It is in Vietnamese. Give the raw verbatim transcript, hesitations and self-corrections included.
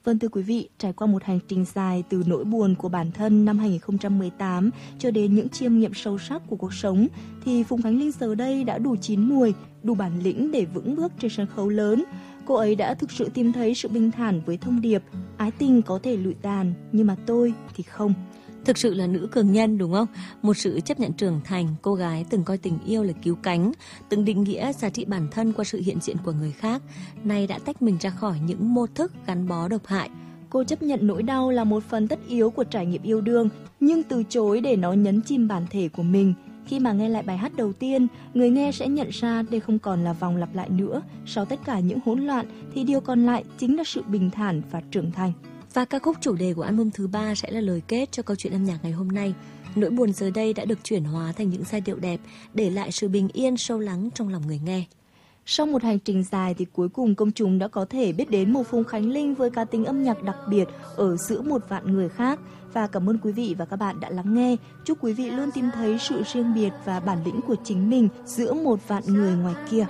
Vâng thưa quý vị, trải qua một hành trình dài từ nỗi buồn của bản thân năm hai không một tám cho đến những chiêm nghiệm sâu sắc của cuộc sống, thì Phùng Khánh Linh giờ đây đã đủ chín mùi, đủ bản lĩnh để vững bước trên sân khấu lớn. Cô ấy đã thực sự tìm thấy sự bình thản với thông điệp ái tình có thể lụi tàn, nhưng mà tôi thì không. Thực sự là nữ cường nhân đúng không? Một sự chấp nhận trưởng thành, cô gái từng coi tình yêu là cứu cánh, từng định nghĩa giá trị bản thân qua sự hiện diện của người khác, nay đã tách mình ra khỏi những mô thức gắn bó độc hại. Cô chấp nhận nỗi đau là một phần tất yếu của trải nghiệm yêu đương, nhưng từ chối để nó nhấn chìm bản thể của mình. Khi mà nghe lại bài hát đầu tiên, người nghe sẽ nhận ra đây không còn là vòng lặp lại nữa. Sau tất cả những hỗn loạn thì điều còn lại chính là sự bình thản và trưởng thành. Và ca khúc chủ đề của album thứ ba sẽ là lời kết cho câu chuyện âm nhạc ngày hôm nay. Nỗi buồn giờ đây đã được chuyển hóa thành những giai điệu đẹp, để lại sự bình yên sâu lắng trong lòng người nghe. Sau một hành trình dài thì cuối cùng công chúng đã có thể biết đến một Phùng Khánh Linh với cá tính âm nhạc đặc biệt ở giữa một vạn người khác. Và cảm ơn quý vị và các bạn đã lắng nghe. Chúc quý vị luôn tìm thấy sự riêng biệt và bản lĩnh của chính mình giữa một vạn người ngoài kia.